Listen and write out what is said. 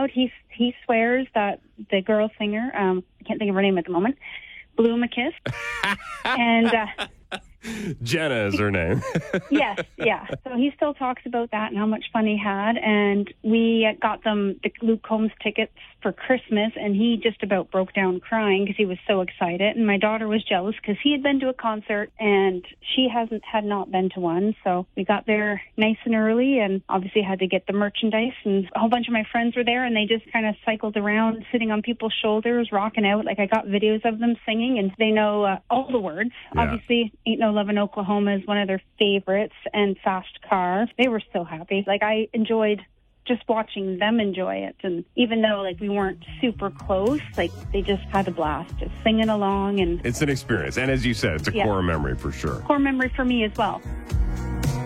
out. He swears that the girl singer, I can't think of her name at the moment, blew him a kiss. And Jenna is her name. yes, yeah. So he still talks about that and how much fun he had. And we got them the Luke Combs tickets for Christmas, and he just about broke down crying because he was so excited. And my daughter was jealous because he had been to a concert and she had not been to one. So we got there nice and early, and obviously had to get the merchandise. And a whole bunch of my friends were there, and they just kind of cycled around, sitting on people's shoulders, rocking out. Like, I got videos of them singing, and they know all the words. Yeah. Obviously, Ain't No Love in Oklahoma is one of their favorites, and Fast Car. They were so happy. Like, I enjoyed just watching them enjoy it. And even though, like, we weren't super close, like, they just had a blast just singing along. And it's an experience. And as you said, it's a core memory for sure. Core memory for me as well.